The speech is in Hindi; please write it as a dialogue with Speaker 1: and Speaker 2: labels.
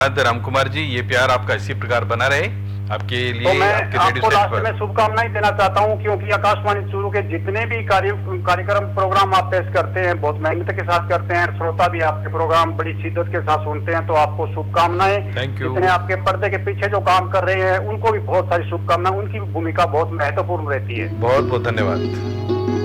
Speaker 1: राम कुमार जी, ये प्यार आपका इसी प्रकार बना रहे आपके लिए।
Speaker 2: तो मैं
Speaker 1: आपके
Speaker 2: आपको
Speaker 1: रेडियो
Speaker 2: लास्ट
Speaker 1: सेट
Speaker 2: में शुभकामनाएं देना चाहता हूं, क्योंकि आकाशवाणी चूरू के जितने भी कार्यक्रम प्रोग्राम आप पेश करते हैं बहुत मेहनत के साथ करते हैं, श्रोता भी आपके प्रोग्राम बड़ी शिद्दत के साथ सुनते हैं, तो आपको शुभकामनाएं।
Speaker 1: Thank you.
Speaker 2: जितने आपके पर्दे के पीछे जो काम कर रहे हैं उनको भी बहुत सारी शुभकामनाएं, उनकी भूमिका बहुत महत्वपूर्ण रहती है।
Speaker 1: बहुत बहुत धन्यवाद।